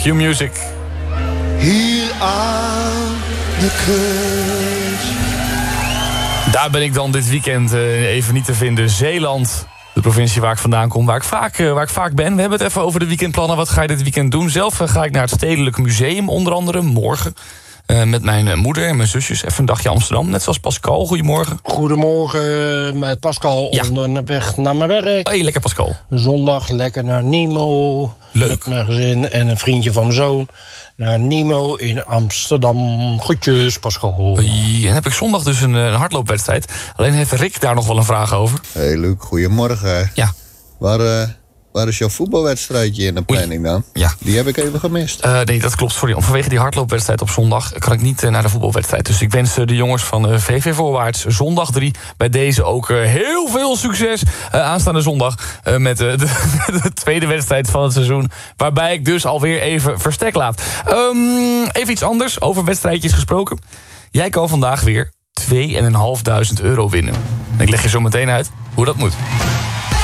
Q-Music. Hier aan de kust. Daar ben ik dan dit weekend even niet te vinden. Zeeland, de provincie waar ik vandaan kom, waar ik vaak ben. We hebben het even over de weekendplannen. Wat ga je dit weekend doen? Zelf ga ik naar het Stedelijk Museum, onder andere, morgen. Met mijn moeder en mijn zusjes. Even een dagje Amsterdam, net zoals Pascal. Goedemorgen. Goedemorgen, met Pascal onderweg naar mijn werk. Hey, lekker Pascal. Zondag lekker naar Nemo. Leuk. Met mijn gezin en een vriendje van mijn zoon. Naar Nemo in Amsterdam. Groetjes, Pascal. En heb ik zondag dus een hardloopwedstrijd. Alleen heeft Rick daar nog wel een vraag over. Hey Luc, goedemorgen. Ja. Waar is jouw voetbalwedstrijdje in de planning dan? Ja. Die heb ik even gemist. Nee, dat klopt. Sorry. Vanwege die hardloopwedstrijd op zondag kan ik niet naar de voetbalwedstrijd. Dus ik wens de jongens van VV Voorwaarts zondag 3 bij deze ook heel veel succes. Aanstaande zondag met de tweede wedstrijd van het seizoen. Waarbij ik dus alweer even verstek laat. Even iets anders, over wedstrijdjes gesproken. Jij kan vandaag weer €2.500 winnen. Ik leg je zo meteen uit hoe dat moet.